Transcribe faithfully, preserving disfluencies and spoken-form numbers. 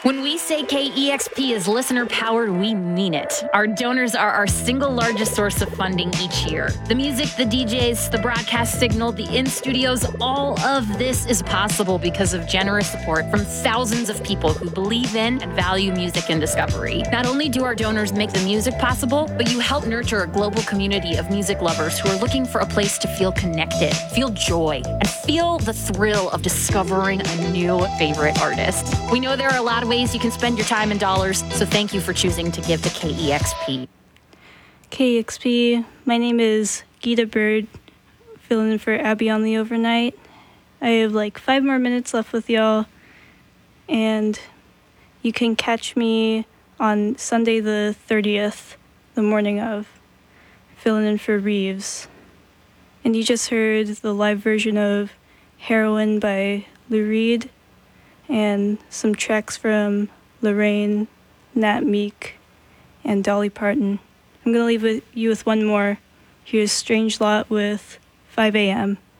When we say K E X P is listener-powered, we mean it. Our donors are our single largest source of funding each year. The music, the D Js, the broadcast signal, the in-studios, all of this is possible because of generous support from thousands of people who believe in and value music and discovery. Not only do our donors make the music possible, but you help nurture a global community of music lovers who are looking for a place to feel connected, feel joy, and feel the thrill of discovering a new favorite artist. We know there are a lot of ways you can spend your time and dollars, so thank you for choosing to give to K E X P. K E X P, my name is Gita Bird, filling in for Abby on the overnight. I have like five more minutes left with y'all, and you can catch me on Sunday the thirtieth, the morning of, filling in for Reeves. And you just heard the live version of Heroin by Lou Reed, and some tracks from Lorraine, Nat Meek, and Dolly Parton. I'm going to leave with you with one more. Here's Strange Lot with five a.m.